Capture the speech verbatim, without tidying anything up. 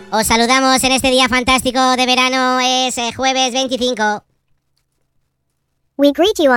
Os saludamos en este día fantástico de verano, es eh, jueves veinticinco. We greet you on